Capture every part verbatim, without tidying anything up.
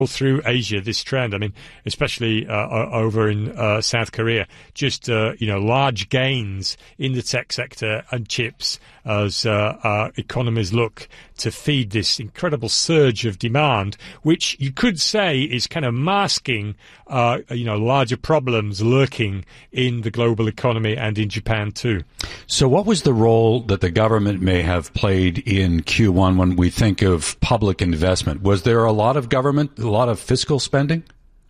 through Asia, this trend. I mean, especially uh, over in uh, South Korea, just, uh, you know, large gains in the tech sector and chips as uh, uh, economies look to feed this incredible surge of demand, which you could say is kind of masking, uh, you know, larger problems lurking in the global economy and in Japan too. So what was the role that the government may have played in Q one when we think of public investment? Was there a lot of government, a lot of fiscal spending?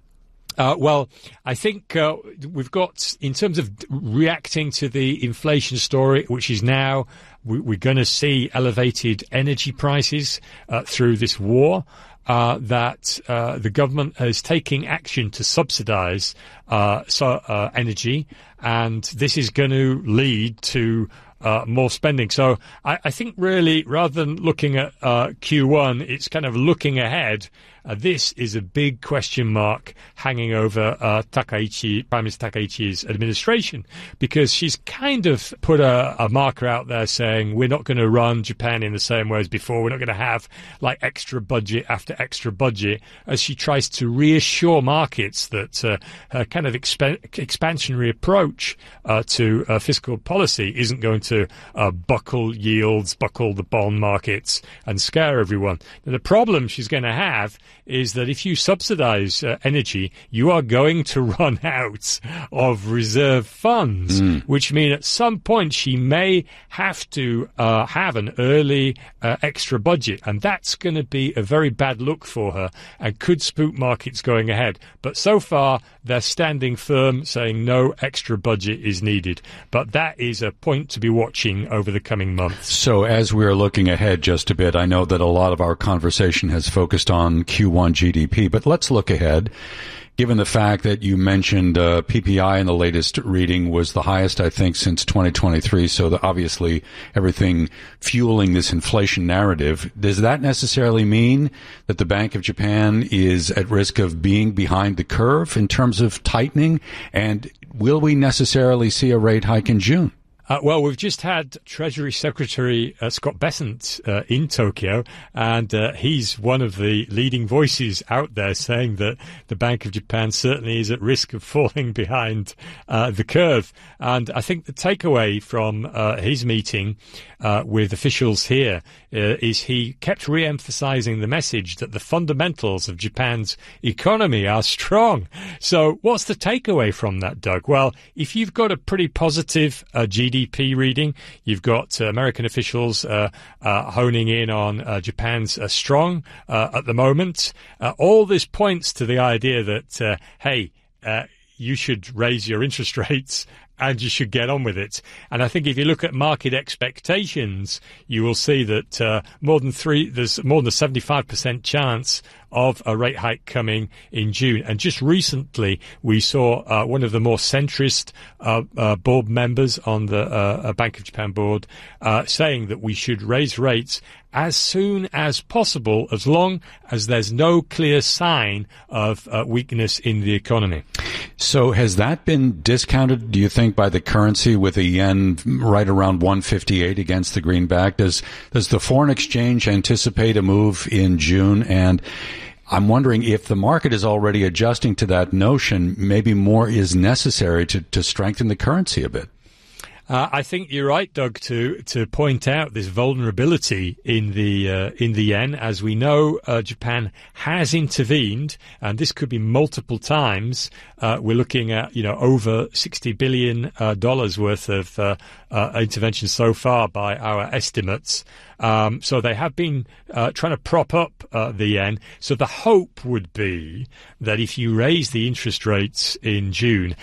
Uh, well, I think uh, we've got, in terms of reacting to the inflation story, which is now we, we're going to see elevated energy prices uh, through this war, uh, that uh, the government is taking action to subsidize uh, so, uh, energy, and this is going to lead to Uh, more spending. So I, I think really, rather than looking at uh, Q one, it's kind of looking ahead. Uh, this is a big question mark hanging over uh, Takaichi, Prime Minister Takaichi's administration, because she's kind of put a, a marker out there saying we're not going to run Japan in the same way as before. We're not going to have like extra budget after extra budget, as she tries to reassure markets that uh, her kind of exp- expansionary approach uh, to uh, fiscal policy isn't going to to uh, buckle yields, buckle the bond markets, and scare everyone. Now, the problem she's going to have is that if you subsidize uh, energy, you are going to run out of reserve funds, mm. which means at some point she may have to uh, have an early uh, extra budget, and that's going to be a very bad look for her and could spook markets going ahead. But so far, they're standing firm, saying no extra budget is needed. But that is a point to be watching over the coming months. So as we're looking ahead just a bit, I know that a lot of our conversation has focused on Q one G D P, but let's look ahead. Given the fact that you mentioned uh, P P I in the latest reading was the highest, I think, since twenty twenty-three, so the, obviously everything fueling this inflation narrative, does that necessarily mean that the Bank of Japan is at risk of being behind the curve in terms of tightening? And will we necessarily see a rate hike in June? Uh, well, we've just had Treasury Secretary uh, Scott Bessent uh, in Tokyo, and uh, he's one of the leading voices out there saying that the Bank of Japan certainly is at risk of falling behind uh, the curve. And I think the takeaway from uh, his meeting uh, with officials here uh, is he kept re-emphasizing the message that the fundamentals of Japan's economy are strong. So what's the takeaway from that, Doug? Well, if you've got a pretty positive uh, G D P reading, you've got uh, American officials uh, uh, honing in on uh, Japan's uh, strong uh, at the moment. Uh, all this points to the idea that, uh, hey, uh, you should raise your interest rates and you should get on with it. And I think if you look at market expectations, you will see that uh, more than three, there's more than a seventy-five percent chance of a rate hike coming in June. And just recently, we saw uh, one of the more centrist uh, uh, board members on the uh, Bank of Japan board uh, saying that we should raise rates as soon as possible, as long as there's no clear sign of uh, weakness in the economy. So has that been discounted, do you think, by the currency with the yen right around one fifty-eight against the greenback? Does, does the foreign exchange anticipate a move in June? And I'm wondering if the market is already adjusting to that notion, maybe more is necessary to, to strengthen the currency a bit. Uh, I think you're right, Doug, to to point out this vulnerability in the uh, in the yen. As we know, uh, Japan has intervened, and this could be multiple times. Uh, we're looking at, you know, over sixty billion dollars uh, worth of uh, uh, intervention so far by our estimates. Um, so they have been uh, trying to prop up uh, the yen. So the hope would be that if you raise the interest rates in June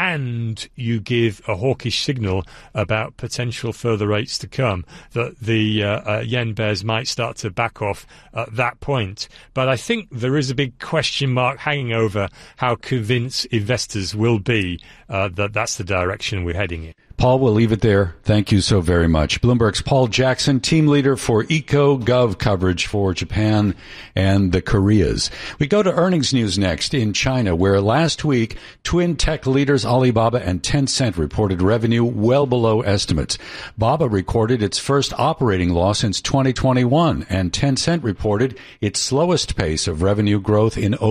and you give a hawkish signal about potential further rates to come, that the uh, uh, yen bears might start to back off at that point. But I think there is a big question mark hanging over how convinced investors will be uh, that that's the direction we're heading in. Paul, we'll leave it there. Thank you so very much. Bloomberg's Paul Jackson, team leader for EcoGov coverage for Japan and the Koreas. We go to earnings news next in China, where last week, twin tech leaders Alibaba and Tencent reported revenue well below estimates. Baba recorded its first operating loss since twenty twenty-one, and Tencent reported its slowest pace of revenue growth in